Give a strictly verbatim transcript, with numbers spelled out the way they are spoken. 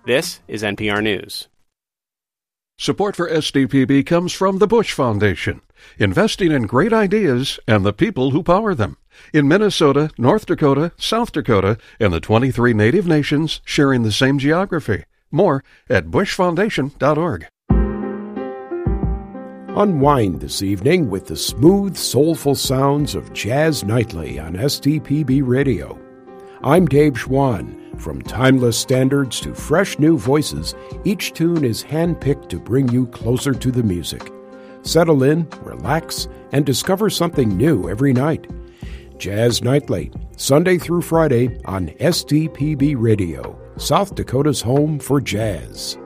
This is N P R News. Support for S D P B comes from the Bush Foundation, investing in great ideas and the people who power them. In Minnesota, North Dakota, South Dakota, and the twenty-three native nations sharing the same geography. More at bush foundation dot org. Unwind this evening with the smooth, soulful sounds of Jazz Nightly on S D P B Radio. I'm Dave Schwann. From timeless standards to fresh new voices, each tune is handpicked to bring you closer to the music. Settle in, relax, and discover something new every night. Jazz Nightly, Sunday through Friday on S D P B Radio, South Dakota's home for jazz.